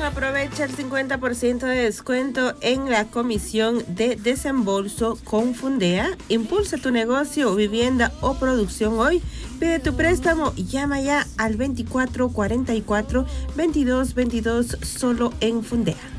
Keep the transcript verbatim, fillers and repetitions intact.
aprovecha el cincuenta por ciento de descuento en la comisión de desembolso con Fundea. Impulsa tu negocio, vivienda o producción hoy. Pide tu préstamo y llama ya al veinticuatro cuarenta y cuatro veintidós veintidós solo en Fundea.